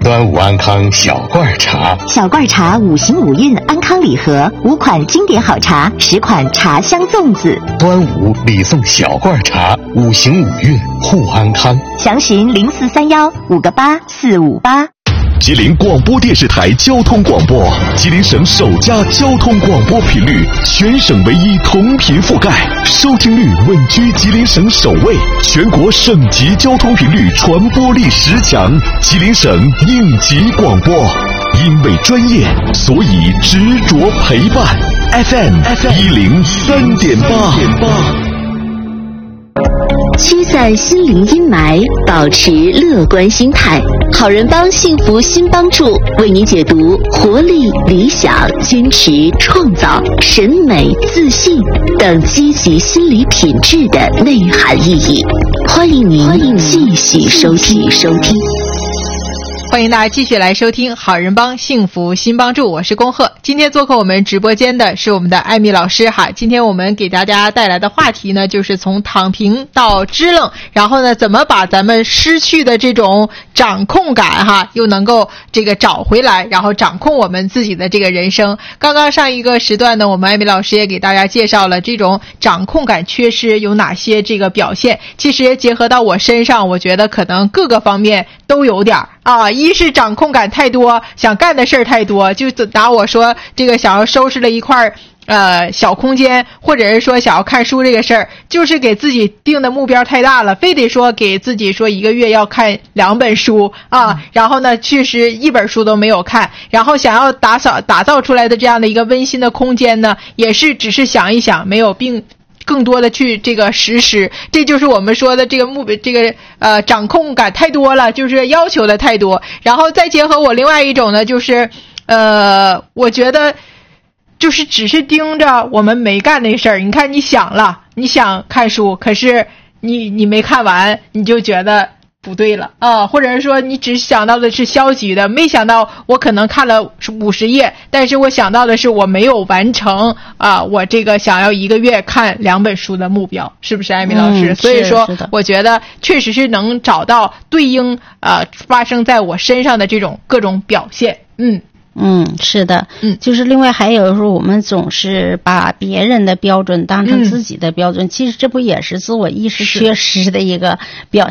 端午安康小罐茶， 小罐茶5行5韵安康礼盒，5款经典好茶，10款茶香粽子。 端午礼送小罐茶，5行5韵护安康。 详询0431-58458。 吉林广播电视台交通广播，吉林省首家交通广播频率，全省唯一同频覆盖，收听率稳居吉林省首位，全国省级交通频率传播力10强，吉林省应急广播。因为专业，所以执着陪伴。FM 103.8。 驱散心灵阴霾，保持乐观心态。好人帮幸福新帮助为您解读活力、理想、坚持、创造、审美、自信等积极心理品质的内涵意义。欢迎您继续收听。 欢迎大家继续来收听好人帮幸福新帮助，我是恭贺。今天做客我们直播间的是我们的艾米老师哈。今天我们给大家带来的话题呢，就是从躺平到支棱，然后呢怎么把咱们失去的这种掌控感哈，又能够这个找回来，然后掌控我们自己的这个人生。刚刚上一个时段呢，我们艾米老师也给大家介绍了这种掌控感缺失有哪些这个表现。其实结合到我身上，我觉得可能各个方面都有点啊，一是掌控感太多，想干的事儿太多，就拿我说这个想要收拾了一块小空间，或者是说想要看书这个事儿，就是给自己定的目标太大了，非得说给自己说1个月要看2本书啊，然后呢确实1本书都没有看，然后想要打造出来的这样的一个温馨的空间呢，也是只是想一想，没有并更多的去这个实施。这就是我们说的这个掌控感太多了，就是要求的太多。然后再结合我另外一种呢，就是我觉得就是只是盯着我们没干那事儿。你看你想了，你想看书，可是你没看完，你就觉得不对了啊，或者是说你只想到的是消极的，没想到我可能看了50页，但是我想到的是我没有完成我这个想要1个月看2本书的目标，是不是艾米老师？所以说我觉得确实是能找到对应发生在我身上的这种各种表现。 是的，就是另外还有时候我们总是把别人的标准当成自己的标准，其实这不也是自我意识缺失的一个表